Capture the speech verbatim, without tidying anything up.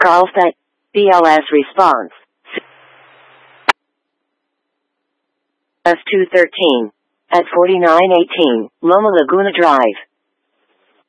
Carlsbad, B L S response. S two thirteen. At forty-nine eighteen, Loma Laguna Drive.